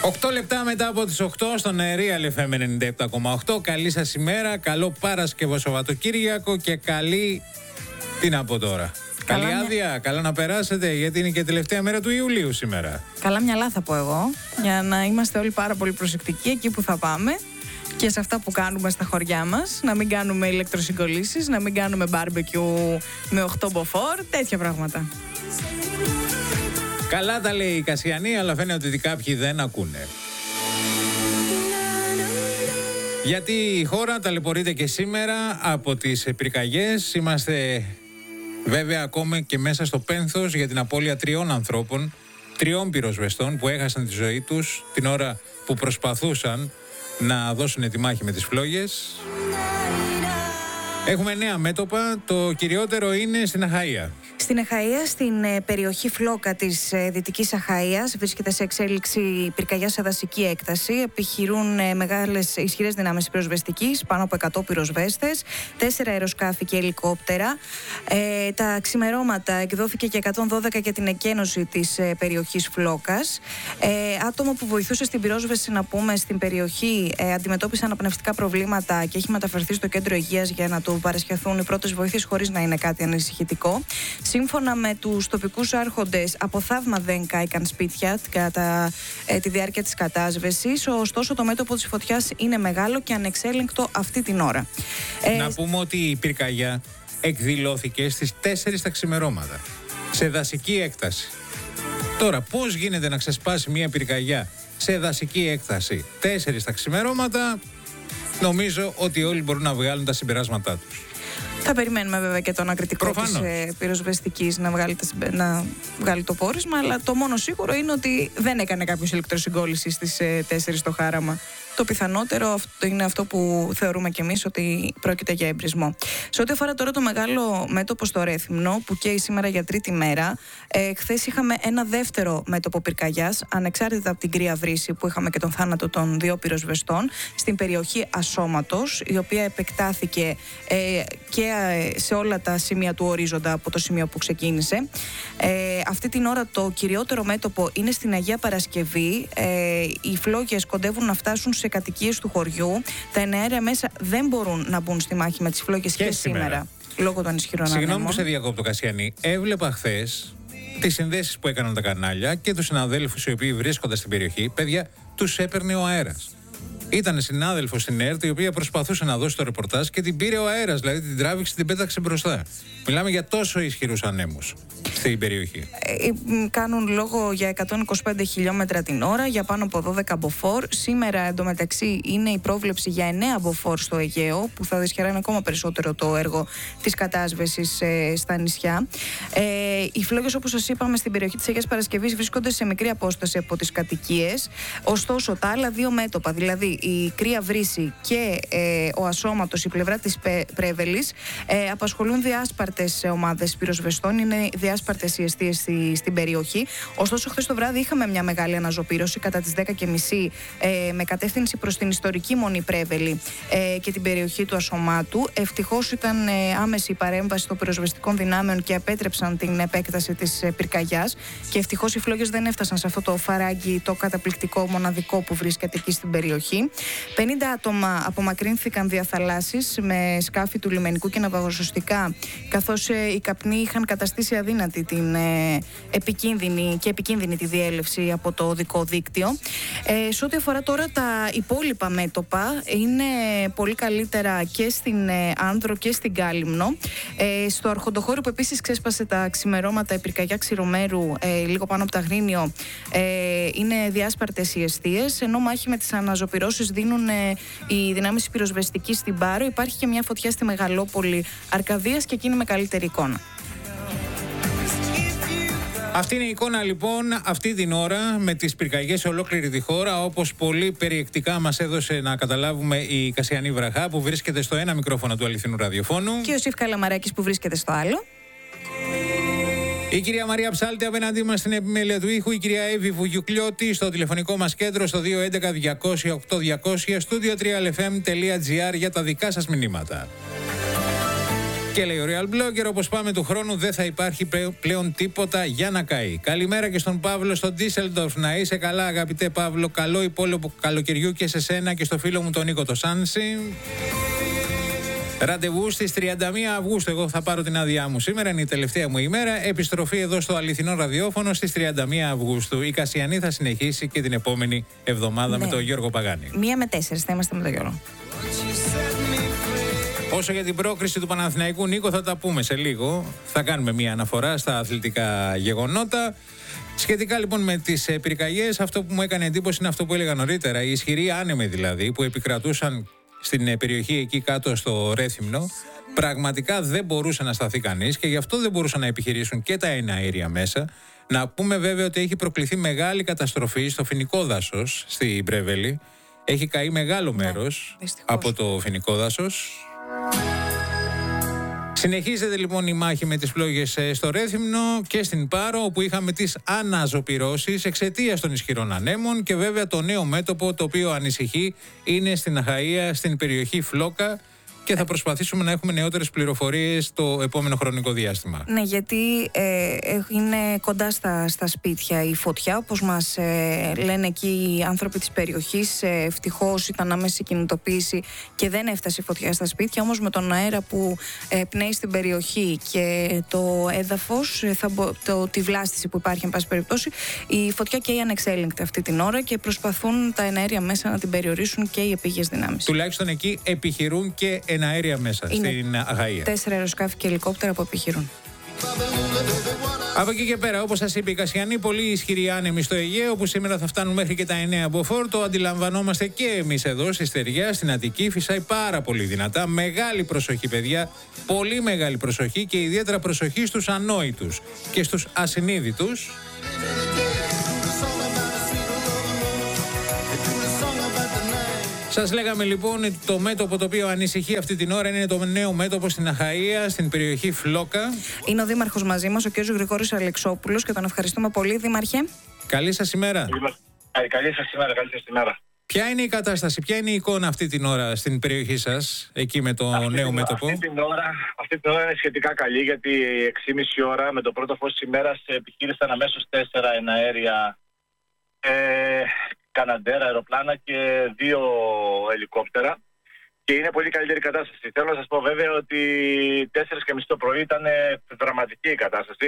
8 λεπτά μετά από τις 8 στον Real FM 97,8. Καλή σας ημέρα, καλό Παρασκευό Σαββατοκύριακο και καλή... Τι να πω τώρα. Καλή άδεια, καλά να περάσετε, γιατί είναι και τελευταία μέρα του Ιουλίου σήμερα. Καλά μυαλά θα πω εγώ, για να είμαστε όλοι πάρα πολύ προσεκτικοί εκεί που θα πάμε και σε αυτά που κάνουμε στα χωριά μας. Να μην κάνουμε ηλεκτροσυγκολλήσεις, να μην κάνουμε barbecue με 8 μποφόρ, τέτοια πράγματα. Καλά τα λέει η Κασιανή, αλλά φαίνεται ότι κάποιοι δεν ακούνε. Γιατί η χώρα ταλαιπωρείται και σήμερα από τις πυρκαγιές. Είμαστε βέβαια ακόμα και μέσα στο πένθος για την απώλεια 3 ανθρώπων, 3 πυροσβεστών που έχασαν τη ζωή τους την ώρα που προσπαθούσαν να δώσουν τη μάχη με τις φλόγες. Έχουμε νέα μέτωπα, το κυριότερο είναι στην Αχαΐα. Στην Αχαΐα, στην περιοχή Φλόκα της Δυτικής Αχαΐας, βρίσκεται σε εξέλιξη πυρκαγιά σε δασική έκταση. Επιχειρούν μεγάλες ισχυρές δυνάμεις πυροσβεστικής, πάνω από 100 πυροσβέστες, 4 αεροσκάφη και ελικόπτερα. Τα ξημερώματα εκδόθηκε και 112 για την εκένωση της περιοχής Φλόκας. Άτομο που βοηθούσε στην πυρόσβεση, να πούμε, στην περιοχή αντιμετώπισαν αναπνευστικά προβλήματα και έχει μεταφερθεί στο κέντρο υγείας για να του παρασχεθούν οι πρώτες βοήθειες χωρίς να είναι κάτι ανησυχητικό. Σύμφωνα με τους τοπικούς άρχοντες, από θαύμα δεν κάηκαν σπίτια κατά τη διάρκεια της κατάσβεσης. Ωστόσο, το μέτωπο της φωτιάς είναι μεγάλο και ανεξέλεγκτο αυτή την ώρα. Να πούμε ότι η πυρκαγιά εκδηλώθηκε στις 4 τα ξημερώματα, σε δασική έκταση. Τώρα, πώς γίνεται να ξεσπάσει μια πυρκαγιά σε δασική έκταση 4 τα ξημερώματα? Νομίζω ότι όλοι μπορούν να βγάλουν τα συμπεράσματά τους. Θα περιμένουμε βέβαια και τον ακριτικό της πυροσβεστικής να βγάλει το πόρισμα, αλλά το μόνο σίγουρο είναι ότι δεν έκανε κάποιος ηλεκτροσυγκόλληση στις 4 το χάραμα. Το πιθανότερο είναι αυτό που θεωρούμε κι εμείς, ότι πρόκειται για εμπρισμό. Σε ό,τι αφορά τώρα το μεγάλο μέτωπο στο Ρέθυμνο, που καίει σήμερα για 3η μέρα, χθες είχαμε ένα δεύτερο μέτωπο πυρκαγιάς, ανεξάρτητα από την κρύα βρύση που είχαμε και τον θάνατο των 2 πυροσβεστών, στην περιοχή Ασώματος, η οποία επεκτάθηκε και σε όλα τα σημεία του ορίζοντα από το σημείο που ξεκίνησε. Αυτή την ώρα το κυριότερο μέτωπο είναι στην Αγία Παρασκευή. Οι φλόγες κοντεύουν να φτάσουν σε κατοικίες του χωριού. Τα εναέρια μέσα δεν μπορούν να μπουν στη μάχη με τις φλόγες και σήμερα, λόγω των ισχυρών ανέμων. Συγγνώμη που σε διακόπτω, Κασιανή. Έβλεπα χθες τις συνδέσεις που έκαναν τα κανάλια και τους συναδέλφους οι οποίοι βρίσκονται στην περιοχή. Παιδιά, τους έπαιρνε ο αέρας. Ήταν συνάδελφος στην ΕΡΤ, η οποία προσπαθούσε να δώσει το ρεπορτάζ και την πήρε ο αέρας, δηλαδή την τράβηξε, την πέταξε μπροστά. Μιλάμε για τόσο ισχυρούς ανέμους στην περιοχή. Κάνουν λόγο για 125 χιλιόμετρα την ώρα, για πάνω από 12 μποφόρ. Σήμερα εντωμεταξύ είναι η πρόβλεψη για 9 μποφόρ στο Αιγαίο, που θα δυσχεράνει ακόμα περισσότερο το έργο της κατάσβεσης στα νησιά. Οι φλόγες, όπως σας είπαμε, στην περιοχή της Αγίας Παρασκευής βρίσκονται σε μικρή απόσταση από τις κατοικίες. Ωστόσο, τα άλλα 2 μέτωπα, δηλαδή η κρύα βρύση και ο Ασώματος, η πλευρά της Πρέβελης, απασχολούν διάσπαρτες ομάδες πυροσβεστών. Είναι διάσπαρτες οι εστίες στην περιοχή. Ωστόσο, χθες το βράδυ είχαμε μια μεγάλη αναζωπήρωση κατά τις 10:30 με κατεύθυνση προς την ιστορική Μονή Πρέβελη και την περιοχή του Ασωμάτου. Ευτυχώς ήταν άμεση η παρέμβαση των πυροσβεστικών δυνάμεων και επέτρεψαν την επέκταση της πυρκαγιάς. Και ευτυχώς οι φλόγες δεν έφτασαν σε αυτό το φαράγγι, το καταπληκτικό μοναδικό που βρίσκεται εκεί στην περιοχή. 50 άτομα απομακρύνθηκαν δια θαλάσσης με σκάφη του λιμενικού και ναυαγοσωστικά, καθώς οι καπνοί είχαν καταστήσει αδύνατη την επικίνδυνη τη διέλευση από το οδικό δίκτυο. Σε ό,τι αφορά τώρα τα υπόλοιπα μέτωπα, είναι πολύ καλύτερα και στην Άνδρο και στην Κάλυμνο. Στο Αρχοντοχώριο, που επίσης ξέσπασε τα ξημερώματα, η πυρκαγιά Ξηρομέρου, λίγο πάνω από τα Αγρίνιο, είναι διάσπαρτες οι εστίες, ενώ μάχη με τις αναζωπυρώσεις δίνουν οι δυνάμεις πυροσβεστικής στην Πάρο. Υπάρχει και μια φωτιά στη Μεγαλόπολη Αρκαδίας και εκείνη με καλύτερη εικόνα. Αυτή είναι η εικόνα λοιπόν αυτή την ώρα με τις πυρκαγιές σε ολόκληρη τη χώρα, όπως πολύ περιεκτικά μας έδωσε να καταλάβουμε η Κασιανή Βραχά, που βρίσκεται στο ένα μικρόφωνο του αληθινού ραδιοφώνου, και ο Σιφ Καλαμαράκης, που βρίσκεται στο άλλο. Η κυρία Μαρία Ψάλτη απέναντί μας στην επιμέλεια του ήχου, η κυρία Εύη Βουγιουκλιώτη στο τηλεφωνικό μας κέντρο στο 211-200-8200, studio3lfm.gr για τα δικά σας μηνύματα. Και λέει ο Real Blogger, όπως πάμε του χρόνου δεν θα υπάρχει πλέον τίποτα για να καεί. Καλημέρα και στον Παύλο στο Düsseldorf. Να είσαι καλά, αγαπητέ Παύλο. Καλό υπόλοιπο καλοκαιριού και σε σένα και στο φίλο μου τον Νίκο το Σάνση. Ραντεβού στις 31 Αυγούστου. Εγώ θα πάρω την άδειά μου. Σήμερα είναι η τελευταία μου ημέρα. Επιστροφή εδώ στο αληθινό ραδιόφωνο στις 31 Αυγούστου. Η Κασιανή θα συνεχίσει και την επόμενη εβδομάδα με τον Γιώργο Παγάνη. 1 με 4 θα είμαστε με τον Γιώργο. Όσο για την πρόκριση του Παναθηναϊκού, Νίκο, θα τα πούμε σε λίγο. Θα κάνουμε μια αναφορά στα αθλητικά γεγονότα. Σχετικά λοιπόν με τις πυρκαγιές, αυτό που μου έκανε εντύπωση είναι αυτό που έλεγα νωρίτερα. Οι ισχυροί άνεμοι δηλαδή που επικρατούσαν στην περιοχή εκεί κάτω στο Ρέθυμνο, πραγματικά δεν μπορούσε να σταθεί κανείς και γι' αυτό δεν μπορούσαν να επιχειρήσουν και τα εναέρια μέσα. Να πούμε βέβαια ότι έχει προκληθεί μεγάλη καταστροφή στο φοινικό δάσος στη Μπρέβελη. Έχει καεί μεγάλο μέρος από το φοινικό δάσος. Συνεχίζεται λοιπόν η μάχη με τις πλόγες στο Ρέθυμνο και στην Πάρο, όπου είχαμε τις αναζωπυρώσεις εξαιτίας των ισχυρών ανέμων και βέβαια το νέο μέτωπο το οποίο ανησυχεί είναι στην Αχαΐα, στην περιοχή Φλόκα, και θα προσπαθήσουμε να έχουμε νεότερες πληροφορίες το επόμενο χρονικό διάστημα. Ναι, γιατί είναι κοντά στα σπίτια η φωτιά, όπως μας λένε εκεί οι άνθρωποι της περιοχής. Ευτυχώς ήταν άμεση κινητοποίηση και δεν έφτασε η φωτιά στα σπίτια, όμως με τον αέρα που πνέει στην περιοχή και το έδαφος, τη βλάστηση που υπάρχει εν πάση περιπτώσει, η φωτιά καίει ανεξέλεγκτα αυτή την ώρα και προσπαθούν τα εναέρια μέσα να την περιορίσουν και οι επίγειες δυνάμεις. Τουλάχιστον εκεί επιχειρούν και εναέρια μέσα στην Αχαΐα. 4 αεροσκάφη και ελικόπτερα που επιχειρούν. Από εκεί και πέρα, όπως σας είπε η Κασιανή, πολύ ισχυροί άνεμοι στο Αιγαίο που σήμερα θα φτάνουν μέχρι και τα 9 μποφόρ. Το αντιλαμβανόμαστε και εμείς εδώ στη Στεριά, στην Αττική. Φυσάει πάρα πολύ δυνατά. Μεγάλη προσοχή, παιδιά. Πολύ μεγάλη προσοχή και ιδιαίτερα προσοχή στους ανόητους και στους ασυνείδητους. Σας λέγαμε λοιπόν ότι το μέτωπο το οποίο ανησυχεί αυτή την ώρα είναι το νέο μέτωπο στην Αχαΐα, στην περιοχή Φλόκα. Είναι ο Δήμαρχος μαζί μας, ο κ. Γρηγόρης Αλεξόπουλος, και τον ευχαριστούμε πολύ, Δήμαρχε. Καλή σας ημέρα. Καλή σας ημέρα. Ποια είναι η κατάσταση, ποια είναι η εικόνα αυτή την ώρα στην περιοχή σας, εκεί με το νέο μέτωπο? Αυτή την ώρα είναι σχετικά καλή, γιατί 6,5 ώρα με το πρώτο φως της ημέρας επιχείρησαν αμέσως 4 εναέρια Καναντέρα, αεροπλάνα και 2 ελικόπτερα, και είναι πολύ καλύτερη κατάσταση. Θέλω να σας πω βέβαια ότι 4:30 το πρωί ήταν δραματική η κατάσταση.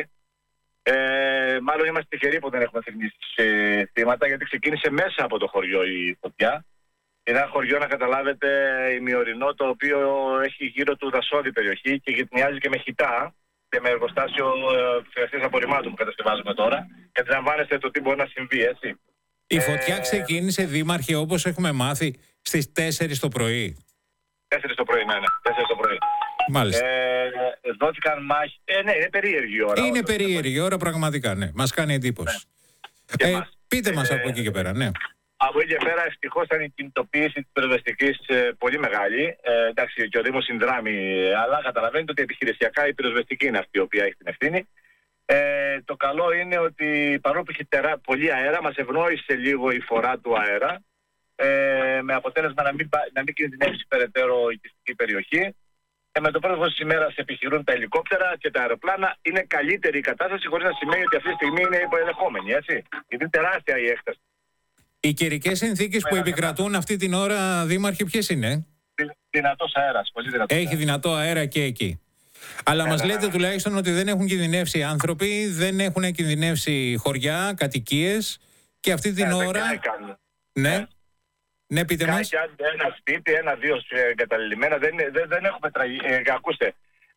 Μάλλον είμαστε τυχεροί που δεν έχουμε θύματα, γιατί ξεκίνησε μέσα από το χωριό η φωτιά. Είναι ένα χωριό, να καταλάβετε, ημιορεινό, το οποίο έχει γύρω του δασόδη περιοχή και γειτονιάζει και με χιτά και με εργοστάσιο φυγαστής απορριμμάτων που κατασκευάζουμε τώρα. Και αντιλαμβάνεστε το τι μπορεί να συμβεί, έτσι. Η φωτιά ξεκίνησε, Δήμαρχε, όπως έχουμε μάθει, στις 4 το πρωί. 4 το πρωί, ναι, 4 το πρωί. Μάλιστα. Δόθηκαν μάχη. Ναι, είναι περίεργη η ώρα. Είναι περίεργη η ώρα, πραγματικά, ναι. Μας κάνει εντύπωση. Ναι. Πείτε μας από εκεί και πέρα, ναι. Από εκεί και πέρα, ευτυχώς ήταν η κινητοποίηση της πυροσβεστικής πολύ μεγάλη. Εντάξει, και ο Δήμος συνδράμει, αλλά καταλαβαίνετε ότι επιχειρησιακά η πυροσβεστική είναι αυτή η οποία έχει την ευθύνη. Το καλό είναι ότι παρόλο που είχε πολύ αέρα, μας ευνόησε λίγο η φορά του αέρα, με αποτέλεσμα να μην κινδυνεύσει περαιτέρω η οικιστική περιοχή. Με το πρώτο φως της ημέρας επιχειρούν τα ελικόπτερα και τα αεροπλάνα. Είναι καλύτερη η κατάσταση, χωρίς να σημαίνει ότι αυτή τη στιγμή είναι υποελεγχόμενη, έτσι. Γιατί είναι τεράστια η έκταση. Οι καιρικές συνθήκες που επικρατούν αυτή την ώρα, Δήμαρχε, ποιες είναι? Δυνατός αέρας, πολύ δυνατός. Έχει δυνατό αέρα και εκεί. Αλλά μας λέτε τουλάχιστον ότι δεν έχουν κινδυνεύσει άνθρωποι, δεν έχουν κινδυνεύσει χωριά, κατοικίες, και αυτή την ώρα... Ναι. Ναι, πείτε μας. Ένα σπίτι, 1-2 εγκαταλειμμένα, δεν έχουμε ακούστε,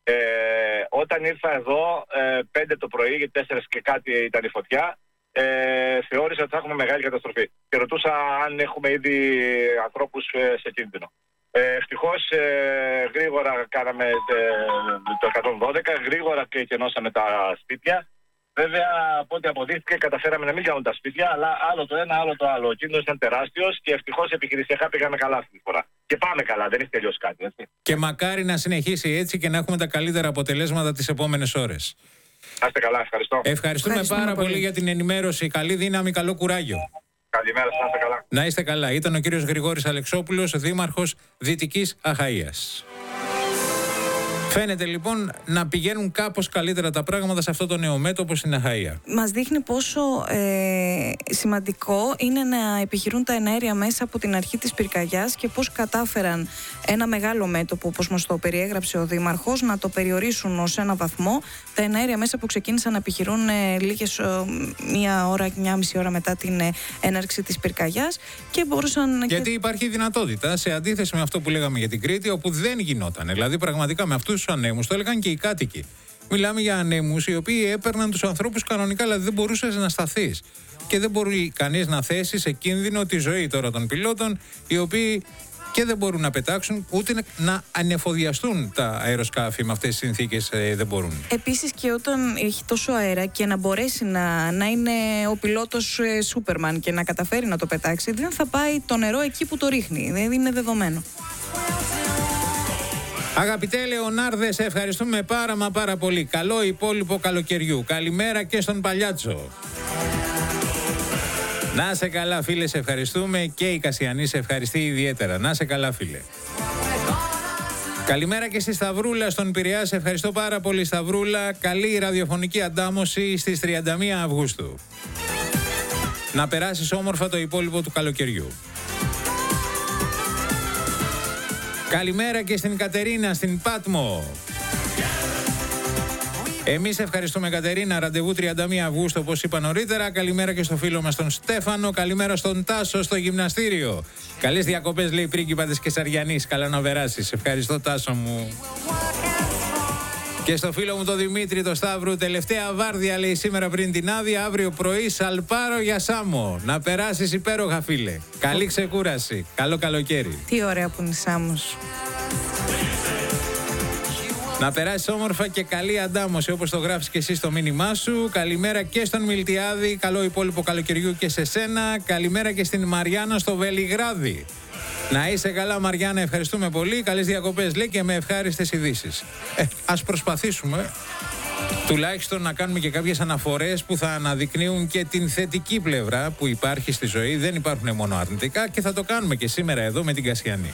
όταν ήρθα εδώ 5 το πρωί, γιατί 4 και κάτι ήταν η φωτιά, θεώρησα ότι θα έχουμε μεγάλη καταστροφή. Και ρωτούσα αν έχουμε ήδη ανθρώπους σε κίνδυνο. Ευτυχώς γρήγορα κάναμε το 112, γρήγορα και κενώσαμε τα σπίτια. Βέβαια, από ό,τι αποδείχθηκε, καταφέραμε να μην κάνουν τα σπίτια, αλλά άλλο το ένα, άλλο το άλλο. Ο κίνδυνος ήταν τεράστιος και ευτυχώς επιχειρησιακά πήγαμε καλά αυτή τη φορά. Και πάμε καλά, δεν έχει τελειώσει κάτι, έτσι. Και μακάρι να συνεχίσει έτσι και να έχουμε τα καλύτερα αποτελέσματα τις επόμενες ώρες. Να είστε καλά, ευχαριστώ. Ευχαριστούμε πάρα πολύ για την ενημέρωση. Καλή δύναμη, καλό κουράγιο. Καλημέρα, να είστε καλά. Να είστε καλά. Ήταν ο κύριος Γρηγόρης Αλεξόπουλος, Δήμαρχος Δυτικής Αχαΐας. Φαίνεται λοιπόν να πηγαίνουν κάπως καλύτερα τα πράγματα σε αυτό το νέο μέτωπο στην Αχαΐα. Μας δείχνει πόσο σημαντικό είναι να επιχειρούν τα εναέρια μέσα από την αρχή της πυρκαγιάς και πώς κατάφεραν ένα μεγάλο μέτωπο, όπως μας το περιέγραψε ο Δήμαρχος, να το περιορίσουν ως ένα βαθμό. Τα εναέρια μέσα που ξεκίνησαν να επιχειρούν μία μισή ώρα μετά την έναρξη της πυρκαγιάς και μπορούσαν... Γιατί υπάρχει δυνατότητα, σε αντίθεση με αυτό που λέγαμε για την Κρήτη, όπου δεν γινόταν. Δηλαδή πραγματικά με αυτούς τους ανέμους, το έλεγαν και οι κάτοικοι. Μιλάμε για ανέμους οι οποίοι έπαιρναν τους ανθρώπους κανονικά, δηλαδή δεν μπορούσες να σταθείς. Και δεν μπορεί κανείς να θέσει σε κίνδυνο τη ζωή τώρα των πιλότων, οι οποίοι και δεν μπορούν να πετάξουν, ούτε να ανεφοδιαστούν τα αεροσκάφη με αυτές τις συνθήκες δεν μπορούν. Επίσης και όταν έχει τόσο αέρα και να μπορέσει να είναι ο πιλότος Σούπερμαν και να καταφέρει να το πετάξει, δεν θα πάει το νερό εκεί που το ρίχνει. Δεν είναι δεδομένο. Αγαπητέ Λεωνάρδε, σε ευχαριστούμε πάρα πολύ. Καλό υπόλοιπο καλοκαιριού. Καλημέρα και στον Παλιάτσο. Να σε καλά φίλε, σε ευχαριστούμε, και η Κασιανή σε ευχαριστεί ιδιαίτερα. Να σε καλά φίλε. Καλημέρα και στη Σταυρούλα στον Πειραιά, σε ευχαριστώ πάρα πολύ Σταυρούλα. Καλή ραδιοφωνική αντάμωση στις 31 Αυγούστου. Να περάσεις όμορφα το υπόλοιπο του καλοκαιριού. Καλημέρα και στην Κατερίνα στην Πάτμο. Εμείς ευχαριστούμε Κατερίνα, ραντεβού 31 Αυγούστου όπως είπα νωρίτερα. Καλημέρα και στο φίλο μας τον Στέφανο, καλημέρα στον Τάσο στο γυμναστήριο. Καλές διακοπές λέει η πρίγκιπα της Κεσαριανής, καλά να περάσεις. Ευχαριστώ Τάσο μου. Και στο φίλο μου τον Δημήτρη το Σταύρου, τελευταία βάρδια λέει σήμερα πριν την άδεια, αύριο πρωί Σαλπάρο για Σάμο. Να περάσεις υπέροχα φίλε. Καλή ξεκούραση, καλό καλοκαίρι. Τι ωραία που είναι η Σάμος. Να περάσεις όμορφα και καλή αντάμωση όπως το γράφεις και εσύ στο μήνυμά σου. Καλημέρα και στον Μιλτιάδη, καλό υπόλοιπο καλοκαιριού και σε σένα. Καλημέρα και στην Μαριάννα στο Βελιγράδι. Να είσαι καλά Μαριάννα, ευχαριστούμε πολύ. Καλές διακοπές λέει και με ευχάριστες ειδήσεις. Ας προσπαθήσουμε τουλάχιστον να κάνουμε και κάποιες αναφορές που θα αναδεικνύουν και την θετική πλευρά που υπάρχει στη ζωή. Δεν υπάρχουν μόνο αρνητικά και θα το κάνουμε και σήμερα εδώ με την Κασιανή.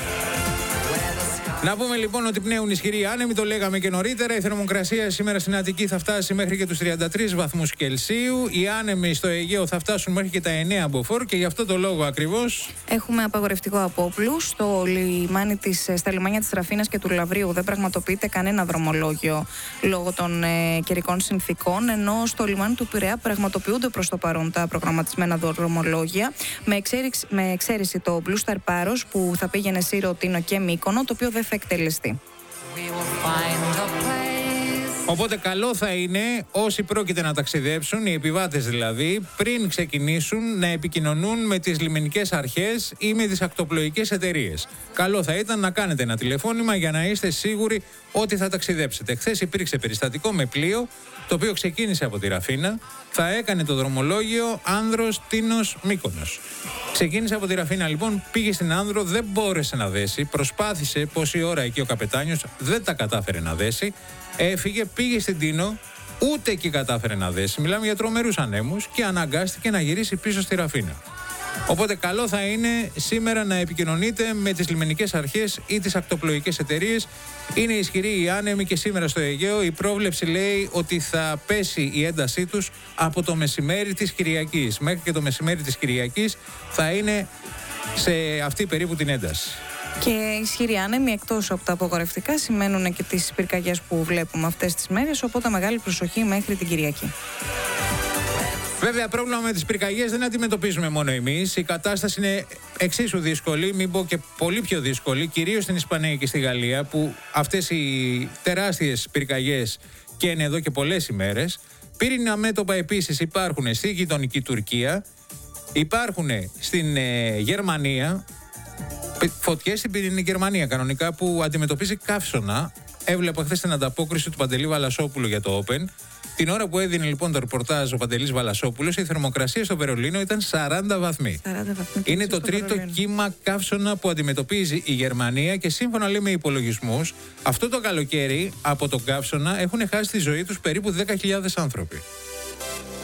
Να πούμε λοιπόν ότι πνέουν ισχυροί άνεμοι, το λέγαμε και νωρίτερα. Η θερμοκρασία σήμερα στην Αττική θα φτάσει μέχρι και τους 33 βαθμούς Κελσίου. Οι άνεμοι στο Αιγαίο θα φτάσουν μέχρι και τα 9 μποφόρ και γι' αυτό το λόγο ακριβώς έχουμε απαγορευτικό απόπλου. Στα λιμάνια της Ραφίνας και του Λαβρίου δεν πραγματοποιείται κανένα δρομολόγιο λόγω των καιρικών συνθήκων, ενώ στο λιμάνι του Πειραιά πραγματοποιούνται προς το παρόν τα προγραμματισμένα δρομολόγια, με εξαίρεση το Blue Star Paros που θα πήγαινε Σύρο, Τίνο και Μύκονο, το οποίο δεν θα εκτελεστεί. Οπότε καλό θα είναι όσοι πρόκειται να ταξιδέψουν, οι επιβάτες δηλαδή, πριν ξεκινήσουν να επικοινωνούν με τις λιμενικές αρχές ή με τις ακτοπλοϊκές εταιρείες. Καλό θα ήταν να κάνετε ένα τηλεφώνημα για να είστε σίγουροι ότι θα ταξιδέψετε. Χθες υπήρξε περιστατικό με πλοίο, το οποίο ξεκίνησε από τη Ραφίνα, θα έκανε το δρομολόγιο Άνδρος, Τίνος, Μύκονος. Ξεκίνησε από τη Ραφίνα λοιπόν, πήγε στην Άνδρο, δεν μπόρεσε να δέσει, προσπάθησε πόση ώρα εκεί ο καπετάνιος, δεν τα κατάφερε να δέσει, έφυγε, πήγε στην Τίνο, ούτε εκεί κατάφερε να δέσει, μιλάμε για τρομερούς ανέμους και αναγκάστηκε να γυρίσει πίσω στη Ραφίνα. Οπότε καλό θα είναι σήμερα να επικοινωνείτε με τις λιμενικές αρχές ή τις ακτοπλοϊκές εταιρείες. Είναι ισχυρή η άνεμη και σήμερα στο Αιγαίο. Η πρόβλεψη λέει ότι θα πέσει η έντασή τους από το μεσημέρι της Κυριακής. Μέχρι και το μεσημέρι της Κυριακής θα είναι σε αυτή περίπου την ένταση. Και ισχυροί άνεμοι εκτός από τα απογορευτικά σημαίνουν και τις πυρκαγιές που βλέπουμε αυτές τις μέρες, οπότε μεγάλη προσοχή μέχρι την Κυριακή. Βέβαια, πρόβλημα με τις πυρκαγιές δεν αντιμετωπίζουμε μόνο εμείς. Η κατάσταση είναι εξίσου δύσκολη, μην πω και πολύ πιο δύσκολη, κυρίως στην Ισπανία και στη Γαλλία, που αυτές οι τεράστιες πυρκαγιές καίνε εδώ και πολλές ημέρες. Πύρινα μέτωπα επίσης υπάρχουν στη γειτονική Τουρκία, υπάρχουν στην Γερμανία, φωτιές στην Γερμανία κανονικά που αντιμετωπίζει καύσωνα. Έβλεπα χθες την ανταπόκριση του Παντελή Βαλασόπουλου για το Open. Την ώρα που έδινε λοιπόν το ρεπορτάζ ο Παντελής Βαλασόπουλος, η θερμοκρασία στο Βερολίνο ήταν 40 βαθμοί. 40 βαθμοί. Είναι το τρίτο κύμα καύσωνα που αντιμετωπίζει η Γερμανία και σύμφωνα λέει με υπολογισμούς, αυτό το καλοκαίρι από τον καύσωνα έχουν χάσει τη ζωή τους περίπου 10.000 άνθρωποι.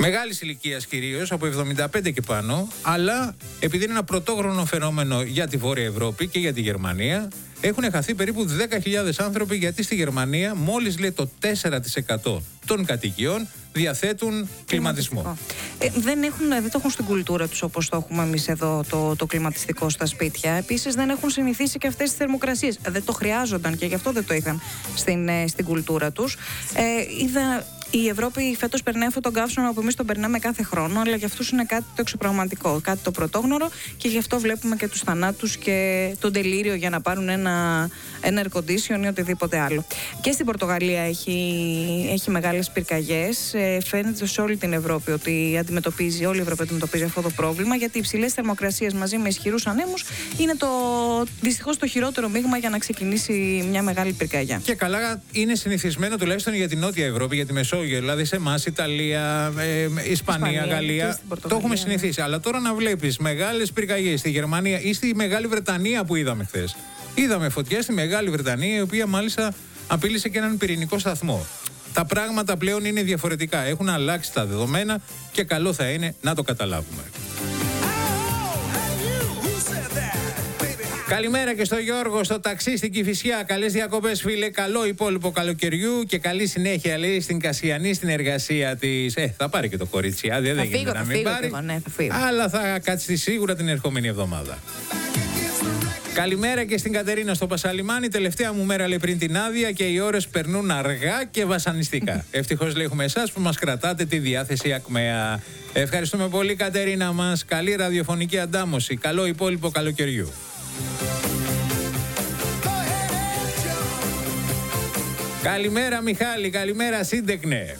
Μεγάλης ηλικίας κυρίως, από 75 και πάνω, αλλά επειδή είναι ένα πρωτόγνωρο φαινόμενο για τη Βόρεια Ευρώπη και για τη Γερμανία, έχουν χαθεί περίπου 10.000 άνθρωποι, γιατί στη Γερμανία μόλις λέει το 4% των κατοικιών διαθέτουν κλιματισμό. Δεν το έχουν στην κουλτούρα τους όπως το έχουμε εμείς εδώ το κλιματιστικό στα σπίτια. Επίσης δεν έχουν συνηθίσει και αυτές τις θερμοκρασίες. Δεν το χρειάζονταν και γι' αυτό δεν το είχαν στην κουλτούρα τους. Η Ευρώπη φέτος περνάει αυτόν τον καύσωνα που εμείς τον περνάμε κάθε χρόνο, αλλά για αυτούς είναι κάτι το εξωπραγματικό, κάτι το πρωτόγνωρο, και γι' αυτό βλέπουμε και τους θανάτους και τον τελείριο για να πάρουν ένα air condition ή οτιδήποτε άλλο. Και στην Πορτογαλία έχει μεγάλες πυρκαγιές. Φαίνεται σε όλη την Ευρώπη ότι όλη η Ευρώπη αντιμετωπίζει αυτό το πρόβλημα, γιατί οι υψηλές θερμοκρασίες μαζί με ισχυρούς ανέμους είναι δυστυχώς το χειρότερο μείγμα για να ξεκινήσει μια μεγάλη πυρκαγιά. Και καλά είναι συνηθισμένο τουλάχιστον για την Νότια Ευρώπη, για τη Μεσόγειο, δηλαδή σε εμάς, Ιταλία, Ισπανία, Γαλλία. Το έχουμε συνηθίσει. Αλλά τώρα να βλέπεις μεγάλες πυρκαγιές στη Γερμανία ή στη Μεγάλη Βρετανία που είδαμε χθες. Είδαμε φωτιά στη Μεγάλη Βρετανία, η οποία μάλιστα απείλησε και έναν πυρηνικό σταθμό. Τα πράγματα πλέον είναι διαφορετικά. Έχουν αλλάξει τα δεδομένα και καλό θα είναι να το καταλάβουμε. Καλημέρα και στο Γιώργο στο ταξί στην Κηφισιά. Καλές διακοπές, φίλε. Καλό υπόλοιπο καλοκαιριού και καλή συνέχεια, λέει, στην Κασιανή στην εργασία της. Θα πάρει και το κορίτσι άδεια, δεν γίνεται να μην πάρει. Αλλά θα κάτσει σίγουρα την ερχόμενη εβδομάδα. Καλημέρα και στην Κατερίνα στο Πασαλιμάνι. Τελευταία μου μέρα, λέει, πριν την άδεια και οι ώρες περνούν αργά και βασανιστικά. Ευτυχώς, λέει, έχουμε εσάς που μας κρατάτε τη διάθεση ακμαία. Ευχαριστούμε πολύ, Κατερίνα μας. Καλή ραδιοφωνική αντάμωση. Καλό υπόλοιπο καλοκαιριού. Καλημέρα, Μιχάλη. Καλημέρα, Σύντεκνε.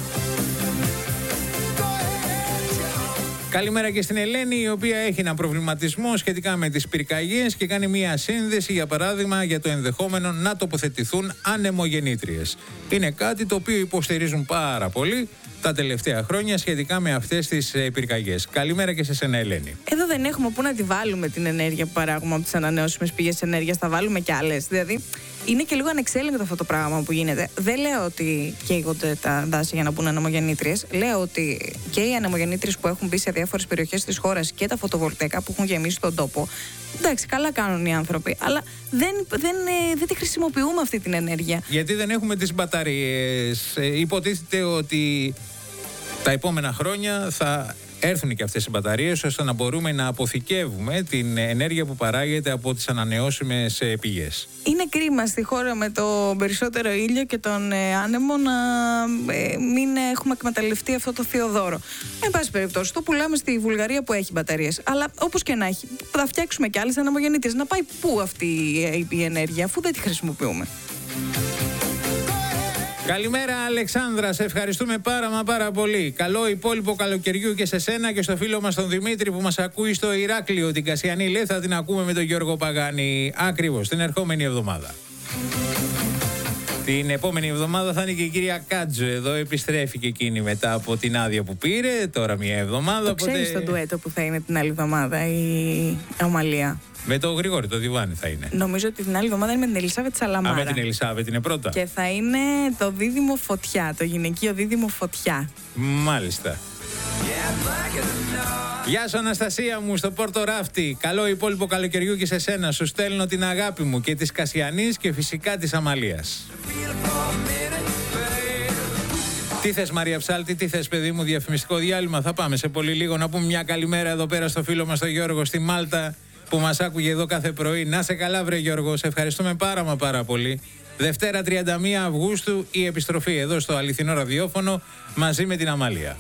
Καλημέρα και στην Ελένη, η οποία έχει ένα προβληματισμό σχετικά με τις πυρκαγιές και κάνει μια σύνδεση, για παράδειγμα, για το ενδεχόμενο να τοποθετηθούν ανεμογεννήτριες. Είναι κάτι το οποίο υποστηρίζουν πάρα πολύ τα τελευταία χρόνια σχετικά με αυτές τις πυρκαγιές. Καλημέρα και σε σένα, Ελένη. Εδώ δεν έχουμε πού να τη βάλουμε την ενέργεια που παράγουμε από τις ανανεώσιμες πηγές ενέργειας. Θα βάλουμε κι άλλες. Δηλαδή, είναι και λίγο ανεξέλεγκτο αυτό το πράγμα που γίνεται. Δεν λέω ότι καίγονται τα δάση για να μπουν ανεμογεννήτριες. Λέω ότι και οι ανεμογεννήτριες που έχουν μπει σε διάφορες περιοχές της χώρας και τα φωτοβολταϊκά που έχουν γεμίσει τον τόπο. Εντάξει, καλά κάνουν οι άνθρωποι, αλλά δεν τη χρησιμοποιούμε αυτή την ενέργεια. Γιατί δεν έχουμε τις μπαταρίες. Υποτίθεται ότι τα επόμενα χρόνια θα έρθουν και αυτές οι μπαταρίες, ώστε να μπορούμε να αποθηκεύουμε την ενέργεια που παράγεται από τις ανανεώσιμες πηγές. Είναι κρίμα στη χώρα με το περισσότερο ήλιο και τον άνεμο να μην έχουμε εκμεταλλευτεί αυτό το θείο δώρο. Εν πάση περιπτώσει, το πουλάμε στη Βουλγαρία που έχει μπαταρίες. Αλλά όπως και να έχει, θα φτιάξουμε κι άλλες ανεμογεννήτριες. Να πάει πού αυτή η ενέργεια, αφού δεν τη χρησιμοποιούμε. Καλημέρα, Αλεξάνδρα. Σε ευχαριστούμε πάρα πολύ. Καλό υπόλοιπο καλοκαιριού και σε σένα και στο φίλο μας τον Δημήτρη που μας ακούει στο Ηράκλειο. Την Κασιανή, λέει, θα την ακούμε με τον Γιώργο Παγάνη. Ακριβώς, την ερχόμενη εβδομάδα. Την επόμενη εβδομάδα θα είναι και η κυρία Κάτζο εδώ. Επιστρέφει και εκείνη μετά από την άδεια που πήρε. Τώρα μια εβδομάδα. Ξέρεις το ντουέτο που θα είναι την άλλη εβδομάδα, η Ομαλία. Με το Γρηγόρη, το Διβάνι θα είναι. Νομίζω ότι την άλλη εβδομάδα είναι με την Ελισάβετ Σαλαμάρα. Με την Ελισάβετ είναι πρώτα. Και θα είναι το δίδυμο Φωτιά, το γυναικείο δίδυμο Φωτιά. Μάλιστα. Γεια σου, Αναστασία μου, στο Πόρτο Ράφτη. Καλό υπόλοιπο καλοκαιριού και σε σένα. Σου στέλνω την αγάπη μου και της Κασιανής και φυσικά της Αμαλίας. Τι θες, Μαρία Ψάλτη, τι θες, παιδί μου, διαφημιστικό διάλειμμα? Θα πάμε σε πολύ λίγο να πούμε μια καλημέρα εδώ πέρα στο φίλο μας τον Γιώργο στη Μάλτα, που μας άκουγε εδώ κάθε πρωί. Να σε καλά, βρε Γιώργο, σε ευχαριστούμε πάρα πολύ. Δευτέρα 31 Αυγούστου η επιστροφή εδώ στο αληθινό ραδιόφωνο μαζί με την Αμάλια.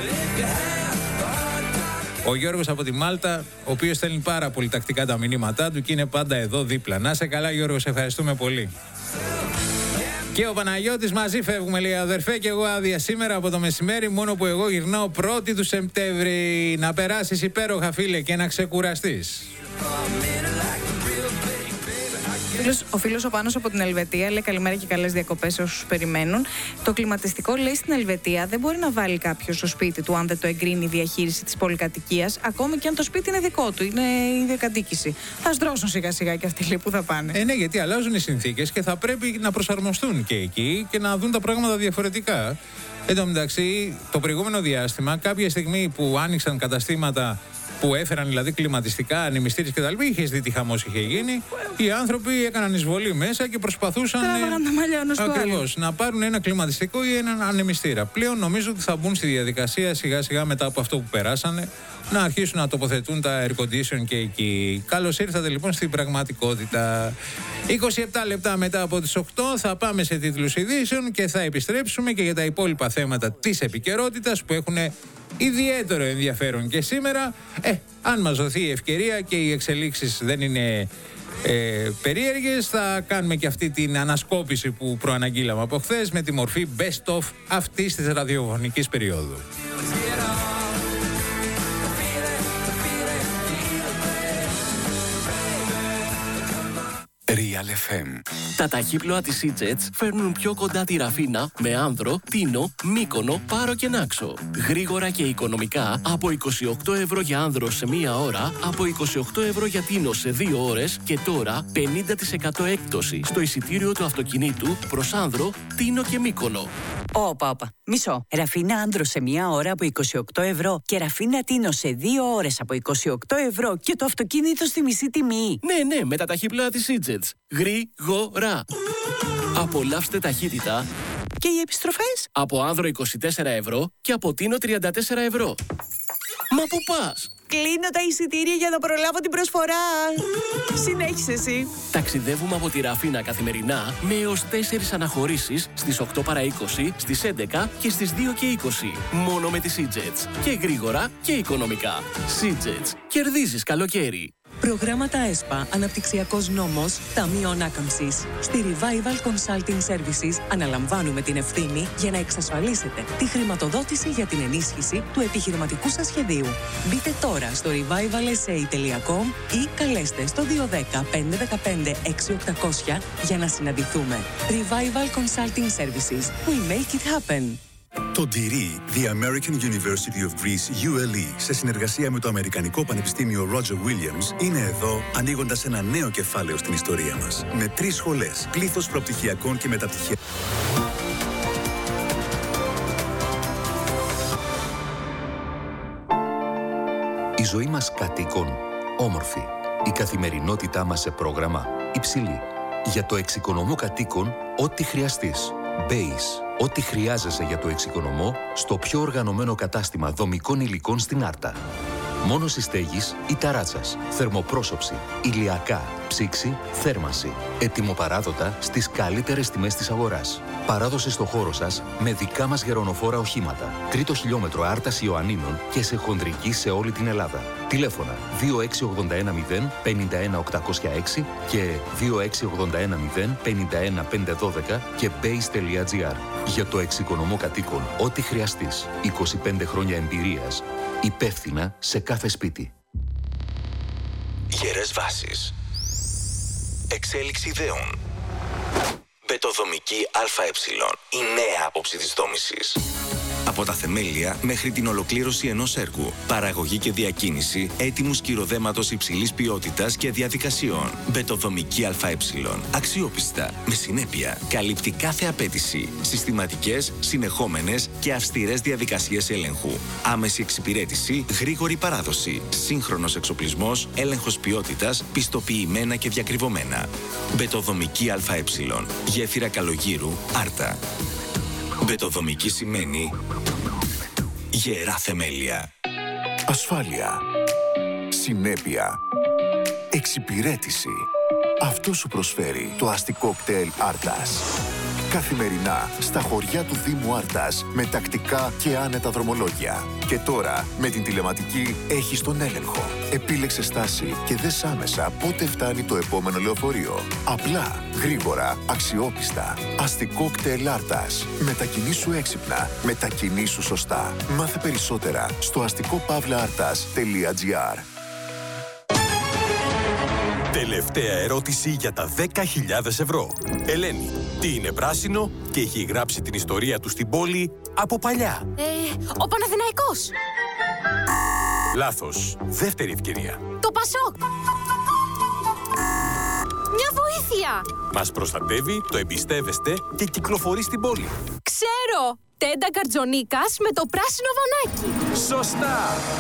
Ο Γιώργος από τη Μάλτα, ο οποίος στέλνει πάρα πολύ τακτικά τα μηνύματά του και είναι πάντα εδώ δίπλα. Να σε καλά, Γιώργο, σε ευχαριστούμε πολύ. Και ο Παναγιώτης, μαζί φεύγουμε, λέει, αδερφέ, και εγώ άδεια σήμερα από το μεσημέρι, μόνο που εγώ γυρνάω 1η του Σεπτέμβρη. Να περάσεις υπέροχα, φίλε, και να ξεκουραστείς. Ο φίλος ο Πάνος από την Ελβετία λέει καλημέρα και καλές διακοπές σε όσους περιμένουν. Το κλιματιστικό, λέει, στην Ελβετία δεν μπορεί να βάλει κάποιος στο σπίτι του αν δεν το εγκρίνει η διαχείριση της πολυκατοικίας, ακόμη και αν το σπίτι είναι δικό του, είναι η διακατοίκηση. Θα στρώσουν σιγά σιγά και αυτοί, λέει, που θα πάνε. Ναι, γιατί αλλάζουν οι συνθήκες και θα πρέπει να προσαρμοστούν και εκεί και να δουν τα πράγματα διαφορετικά. Εν τω μεταξύ, το προηγούμενο διάστημα, κάποια στιγμή που άνοιξαν καταστήματα που έφεραν δηλαδή κλιματιστικά, ανεμιστήρες κτλ., είχε δει τι χαμός είχε γίνει. Οι άνθρωποι έκαναν εισβολή μέσα και προσπαθούσαν ακριβώς να πάρουν ένα κλιματιστικό ή έναν ανεμιστήρα. Πλέον νομίζω ότι θα μπουν στη διαδικασία σιγά σιγά μετά από αυτό που περάσανε να αρχίσουν να τοποθετούν τα air condition και εκεί. Καλώς ήρθατε λοιπόν στην πραγματικότητα. 27 λεπτά μετά από τις 8 θα πάμε σε τίτλους ειδήσεων και θα επιστρέψουμε και για τα υπόλοιπα θέματα της επικαιρότητας που έχουν ιδιαίτερο ενδιαφέρον και σήμερα. Αν μας δοθεί η ευκαιρία και οι εξελίξεις δεν είναι περίεργες, θα κάνουμε και αυτή την ανασκόπηση που προαναγγείλαμε από χθες με τη μορφή best of αυτής της ραδιοφωνικής περίοδου. Real FM. Τα ταχύπλοα της E-Jets φέρνουν πιο κοντά τη Ραφίνα με Άνδρο, Τίνο, Μύκονο, Πάρο και Νάξο. Γρήγορα και οικονομικά από 28 ευρώ για Άνδρο σε μία ώρα, από 28 ευρώ για Τίνο σε 2 ώρες και τώρα 50% έκπτωση στο εισιτήριο του αυτοκινήτου προς Άνδρο, Τίνο και Μύκονο. Όπα. Μισό. Ραφίνα Άνδρο σε μία ώρα από 28 ευρώ και Ραφίνα Τίνο σε 2 ώρες από 28 ευρώ και το αυτοκίνητο στη μισή τιμή. Ναι, με τα ταχύπλοα της E-Jets. Γρήγορα. Απολαύστε ταχύτητα. Και οι επιστροφές? Από Άνδρο 24 ευρώ και από Τίνο 34 ευρώ. Μα πού πας? Κλείνω τα εισιτήρια για να προλάβω την προσφορά. Συνέχισε εσύ. Ταξιδεύουμε από τη Ραφίνα καθημερινά με έως 4 αναχωρήσεις στις 8 παρά 20, στις 11 και στις 2 και 20. Μόνο με τις E-Jets. Και γρήγορα και οικονομικά. E-Jets. Κερδίζεις καλοκαίρι. Προγράμματα ΕΣΠΑ, Αναπτυξιακός Νόμος, Ταμείο Ανάκαμψης. Στη Revival Consulting Services αναλαμβάνουμε την ευθύνη για να εξασφαλίσετε τη χρηματοδότηση για την ενίσχυση του επιχειρηματικού σας σχεδίου. Μπείτε τώρα στο revivalsa.com ή καλέστε στο 210 515 6800 για να συναντηθούμε. Revival Consulting Services. We make it happen. Το DIRI, The American University of Greece, ULE, σε συνεργασία με το Αμερικανικό Πανεπιστήμιο Roger Williams, είναι εδώ ανοίγοντας ένα νέο κεφάλαιο στην ιστορία μας. Με 3 σχολές, πλήθος προπτυχιακών και μεταπτυχιακών. Η ζωή μας κατοίκων, όμορφη. Η καθημερινότητά μας σε πρόγραμμα, υψηλή. Για το εξοικονομώ κατοίκων, ό,τι χρειαστείς. Base. Ό,τι χρειάζεσαι για το εξοικονομώ στο πιο οργανωμένο κατάστημα δομικών υλικών στην Άρτα. Μόνος στέγης ή ταράτσας, θερμοπρόσωψη, ηλιακά, ψήξη, θέρμανση. Ετοιμοπαράδοτα στις καλύτερες τιμές της αγοράς. Παράδοση στο χώρο σας με δικά μας γερονοφόρα οχήματα. 3ο χιλιόμετρο Άρτας Ιωαννίνων και σε χονδρική σε όλη την Ελλάδα. Τηλέφωνα 26810 51806 και 26810 51512 και base.gr. Για το εξοικονομώ κατοίκων, ό,τι χρειαστείς. 25 χρόνια εμπειρίας. Υπεύθυνα σε κάθε σπίτι. Γερές βάσεις. Εξέλιξη ιδεών. Μπετοδομική ΑΕ. Η νέα άποψη της δόμησης. Από τα θεμέλια μέχρι την ολοκλήρωση ενός έργου. Παραγωγή και διακίνηση έτοιμου σκυροδέματος υψηλής ποιότητας και διαδικασιών. Μπετοδομική ΑΕ. Αξιόπιστα, με συνέπεια. Καλύπτει κάθε απέτηση. Συστηματικές, συνεχόμενες και αυστηρές διαδικασίες έλεγχου. Άμεση εξυπηρέτηση, γρήγορη παράδοση. Σύγχρονος εξοπλισμός, έλεγχος ποιότητας, πιστοποιημένα και διακριβωμένα. Μπετοδομική ΑΕ. Γέφυρα Καλογύρου, Άρτα. Μπετοδομική σημαίνει γερά θεμέλια. Ασφάλεια. Συνέπεια. Εξυπηρέτηση. Αυτό σου προσφέρει το αστικό κτέλ Άρτας. Καθημερινά στα χωριά του Δήμου Άρτας με τακτικά και άνετα δρομολόγια. Και τώρα με την τηλεματική έχεις τον έλεγχο. Επίλεξε στάση και δες άμεσα πότε φτάνει το επόμενο λεωφορείο. Απλά, γρήγορα, αξιόπιστα. Αστικό κτέλ Άρτας. Μετακινήσου έξυπνα. Μετακινήσου σωστά. Μάθε περισσότερα στο αστικοπαύλαartas.gr. Τελευταία ερώτηση για τα 10.000 ευρώ. Ελένη, τι είναι πράσινο και έχει γράψει την ιστορία του στην πόλη από παλιά? Ο Παναθηναϊκός. Λάθος. Δεύτερη ευκαιρία. Το Πασόκ. Μια βοήθεια. Μας προστατεύει, το εμπιστεύεστε και κυκλοφορεί στην πόλη. Ξέρω. Τέντα Γκαρτζονίκας με το πράσινο βανάκι. Σωστά.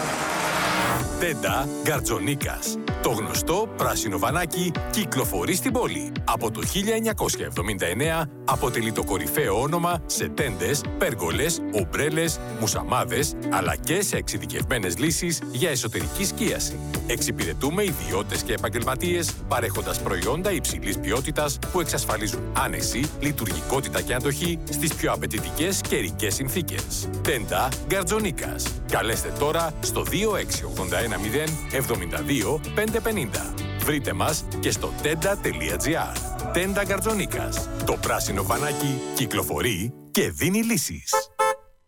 Τέντα Γκαρτζονίκας. Το γνωστό πράσινο βανάκι κυκλοφορεί στην πόλη. Από το 1979 αποτελεί το κορυφαίο όνομα σε τέντες, πέργολες, ομπρέλες, μουσαμάδες, αλλά και σε εξειδικευμένες λύσεις για εσωτερική σκίαση. Εξυπηρετούμε ιδιώτες και επαγγελματίες παρέχοντας προϊόντα υψηλής ποιότητας που εξασφαλίζουν άνεση, λειτουργικότητα και αντοχή στις πιο απαιτητικές καιρικές συνθήκες. Τέντα Γκαρτζονίκας. Καλέστε τώρα στο 26810 72 550. Βρείτε μας και στο tenda.gr. Τέντα Γκαρτζονίκας. Το πράσινο βανάκι κυκλοφορεί και δίνει λύσεις.